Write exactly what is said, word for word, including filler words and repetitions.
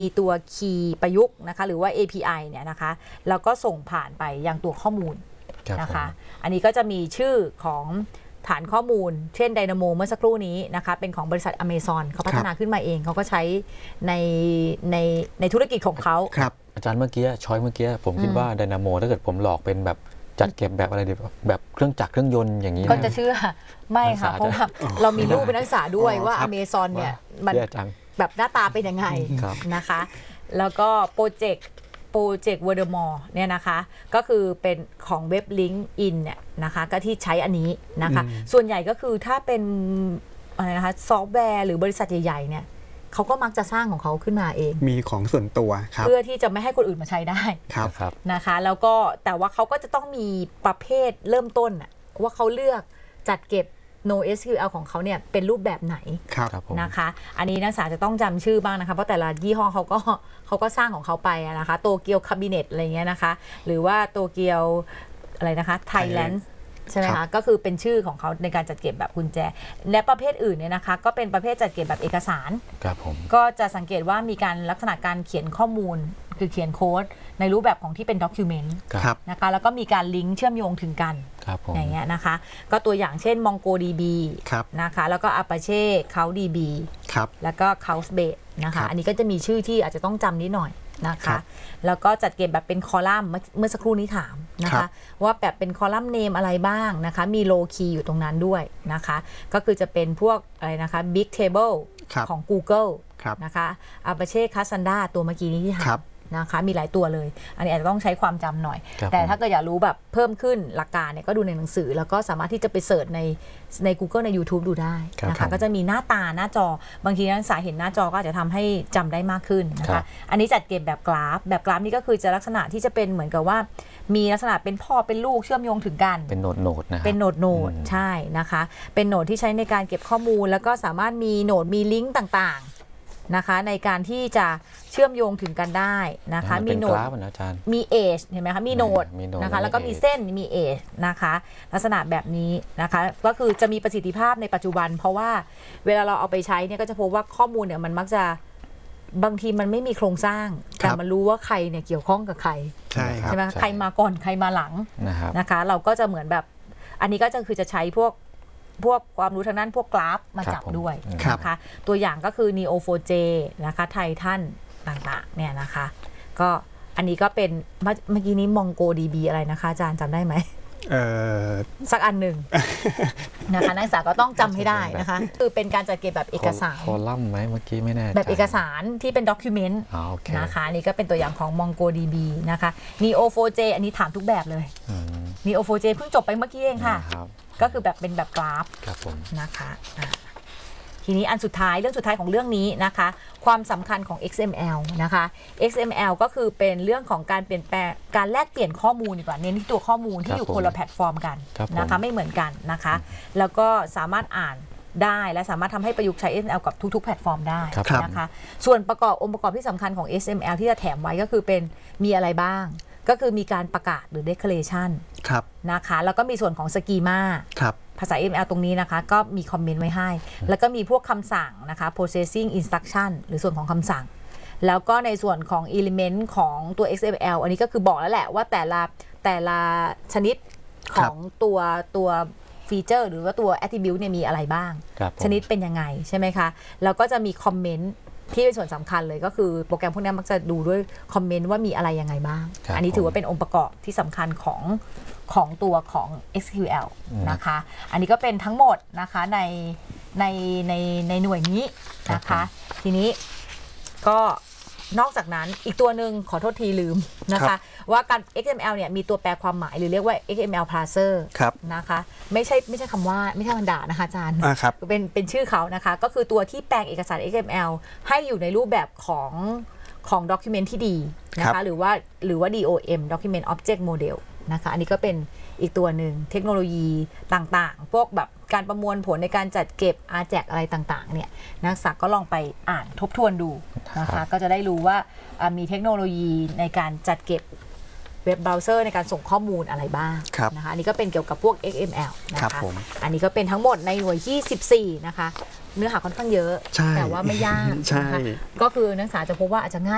มีตัวคีย์ประยุกต์นะคะหรือว่า เอ พี ไอ เนี่ยนะคะแล้วก็ส่งผ่านไปยังตัวข้อมูลนะคะอันนี้ก็จะมีชื่อของฐานข้อมูลเช่น Dynamo เมื่อสักครู่นี้นะคะเป็นของบริษัท Amazon เขาพัฒนาขึ้นมาเองเขาก็ใช้ในในในธุรกิจของเขาครับอาจารย์เมื่อกี้ช้อยเมื่อกี้ผมคิดว่า Dynamo ถ้าเกิดผมหลอกเป็นแบบจัดเก็บแบบอะไรแบบเครื่องจักรเครื่องยนต์อย่างนี้ก็จะเชื่อไม่ค่ะเพราะว่าเรามีรูปเป็นนักศึกษาด้วยว่า Amazon เนี่ยมันแบบหน้าตาเป็นยังไงนะคะแล้วก็โปรเจกต์โปรเจกต์ Wordmore เนี่ยนะคะก็คือเป็นของเว็บ LinkedIn เนี่ยนะคะก็ที่ใช้อันนี้นะคะส่วนใหญ่ก็คือถ้าเป็นอะไรนะคะซอฟต์แวร์หรือบริษัทใหญ่ๆเนี่ยเขาก็มักจะสร้างของเขาขึ้นมาเองมีของส่วนตัวครับเพื่อที่จะไม่ให้คนอื่นมาใช้ได้ครับนะคะแล้วก็แต่ว่าเขาก็จะต้องมีประเภทเริ่มต้นว่าเขาเลือกจัดเก็บNoSQL ของเขาเนี่ยเป็นรูปแบบไหนนะคะอันนี้นักศึกษาจะต้องจำชื่อบ้างนะคะเพราะแต่ละยี่ห้อเขาก็เขาก็สร้างของเขาไปนะคะโตเกียวคาบิเนตอะไรเงี้ยนะคะหรือว่าโตเกียวอะไรนะคะไทยแลนด์ใช่ไหมคะก็คือเป็นชื่อของเขาในการจัดเก็บแบบกุญแจและประเภทอื่นเนี่ยนะคะก็เป็นประเภทจัดเก็บแบบเอกสารครับผมก็จะสังเกตว่ามีการลักษณะการเขียนข้อมูลคือเขียนโค้ดในรูปแบบของที่เป็นด็อกิวเมนต์นะคะแล้วก็มีการลิงก์เชื่อมโยงถึงกันอย่างเงี้ยนะคะก็ตัวอย่างเช่น MongoDB นะคะแล้วก็ Apache CloudDB แล้วก็ Couchbase นะคะอันนี้ก็จะมีชื่อที่อาจจะต้องจำนิดหน่อยนะคะแล้วก็จัดเก็บแบบเป็นคอลัมน์เมื่อสักครู่นี้ถามนะคะว่าแบบเป็นคอลัมน์เนมอะไรบ้างนะคะมีโลคีย์อยู่ตรงนั้นด้วยนะคะก็คือจะเป็นพวกอะไรนะคะ Big Table ของ Google นะคะ Apache Cassandra ตัวเมื่อกี้นี้ที่ถามนะคะมีหลายตัวเลยอันนี้อาจจะต้องใช้ความจำหน่อยแต่ถ้าเกิดอยากรู้แบบเพิ่มขึ้นหลักการเนี่ยก็ดูในหนังสือแล้วก็สามารถที่จะไปเสิร์ชในใน Google ใน YouTube ดูได้นะคะก็จะมีหน้าตาหน้าจอบางทีนักศึกษาเห็นหน้าจอก็อาจจะทำให้จำได้มากขึ้นนะคะอันนี้จัดเก็บแบบกราฟแบบกราฟนี่ก็คือจะลักษณะที่จะเป็นเหมือนกับว่ามีลักษณะเป็นพ่อเป็นลูกเชื่อมโยงถึงกันเป็นโนดโนดนะเป็นโนดโนดใช่นะคะเป็นโนดที่ใช้ในการเก็บข้อมูลแล้วก็สามารถมีโนดมีลิงก์ต่างๆนะคะในการที่จะเชื่อมโยงถึงกันได้นะคะมีโนดมีเอจเห็นไหมคะมีโนดนะคะแล้วก็มีเส้นมีเอจนะคะลักษณะแบบนี้นะคะก็คือจะมีประสิทธิภาพในปัจจุบันเพราะว่าเวลาเราเอาไปใช้เนี่ยก็จะพบว่าข้อมูลเนี่ยมันมักจะบางทีมันไม่มีโครงสร้างแต่มันรู้ว่าใครเนี่ยเกี่ยวข้องกับใครใช่ใช่ไหมใครมาก่อนใครมาหลังนะคะเราก็จะเหมือนแบบอันนี้ก็จะคือจะใช้พวกพวกความรู้ทางนั้นพวกกราฟมาจับด้วยนะคะตัวอย่างก็คือ นี โอ โฟร์ เจ นะคะไททันต่างๆเนี่ยนะคะก็อันนี้ก็เป็นเมื่อกี้นี้ MongoDB อะไรนะคะอาจารย์จำได้ไหมเออสักอันหนึ่งนะคะนักศึกษาก็ต้องจำให้ได้นะคะคือเป็นการจัดเก็บแบบเอกสารคอลัมน์ไหมเมื่อกี้ไม่แน่แบบเอกสารที่เป็นด็อกิวเมนต์นะคะนี่ก็เป็นตัวอย่างของ MongoDB นะคะ นี โอ โฟร์ เจ อันนี้ถามทุกแบบเลย นี โอ โฟร์ เจ เพิ่งจบไปเมื่อกี้เองค่ะก็คือแบบเป็นแบบกราฟนะคะทีนี้อันสุดท้ายเรื่องสุดท้ายของเรื่องนี้นะคะความสำคัญของ เอ็กซ์ เอ็ม แอล นะคะ เอ็กซ์ เอ็ม แอล ก็คือเป็นเรื่องของการเปลี่ยนแปลงการแลกเปลี่ยนข้อมูลดีกว่าเน้นที่ตัวข้อมูลที่อยู่คนละแพลตฟอร์มกันนะคะไม่เหมือนกันนะคะแล้วก็สามารถอ่านได้และสามารถทำให้ประยุกต์ใช้ เอ็กซ์ เอ็ม แอล กับทุกๆแพลตฟอร์มได้นะคะส่วนประกอบองค์ประกอบที่สำคัญของ เอ็กซ์ เอ็ม แอล ที่จะแถมไว้ก็คือเป็นมีอะไรบ้างก็คือมีการประกาศหรือ declaration นะคะแล้วก็มีส่วนของ schema ภาษา เอ็ม แอล ตรงนี้นะคะก็มีคอมเมนต์ไว้ให้แล้วก็มีพวกคำสั่งนะคะ processing instruction หรือส่วนของคำสั่งแล้วก็ในส่วนของ element ของตัว เอ็กซ์ เอ็ม แอล อันนี้ก็คือบอกแล้วแหละว่าแต่ละแต่ละชนิดของตัวตัวฟีเจอร์หรือว่าตัว attribute เนี่ยมีอะไรบ้างชนิดเป็นยังไงใช่ไหมคะแล้วก็จะมีคอมเมนต์ที่เป็นส่วนสำคัญเลยก็คือโปรแกรมพวกนี้มักจะดูด้วยคอมเมนต์ว่ามีอะไรยังไงบ้างอันนี้ถือว่าเป็นองค์ประกอบที่สำคัญของของตัวของ เอ็กซ์ คิว แอล นะคะอันนี้ก็เป็นทั้งหมดนะคะในในในในหน่วยนี้นะคะทีนี้ก็นอกจากนั้นอีกตัวหนึ่งขอโทษทีลืมนะคะว่าการ เอ็กซ์ เอ็ม แอล เนี่ยมีตัวแปลความหมายหรือเรียกว่า เอ็กซ์ เอ็ม แอล parser นะคะไม่ใช่ไม่ใช่คำว่าไม่ใช่คำด่านะคะอาจารย์เป็นเป็นชื่อเขานะคะก็คือตัวที่แปลงเอกสาร เอ็กซ์ เอ็ม แอล ให้อยู่ในรูปแบบของของ document ที่ดีนะคะหรือว่าหรือว่า ดี โอ เอ็ม document object model นะคะอันนี้ก็เป็นอีกตัวหนึ่งเทคโนโลยีต่างๆพวกแบบการประมวลผลในการจัดเก็บ อาร์ แจก อะไรต่างๆเนี่ยนักศึกษาก็ลองไปอ่านทบทวนดูนะคะก็จะได้รู้ว่ามีเทคโนโลยีในการจัดเก็บเว็บเบราว์เซอร์ในการส่งข้อมูลอะไรบ้างนะคะอันนี้ก็เป็นเกี่ยวกับพวก เอ็กซ์ เอ็ม แอล นะคะอันนี้ก็เป็นทั้งหมดในหน่วยที่สิบสี่นะคะเนื้อหาค่อนข้างเยอะแต่ว่าไม่ยากนะคะก็คือนักศึกษาจะพบว่าอาจจะง่าย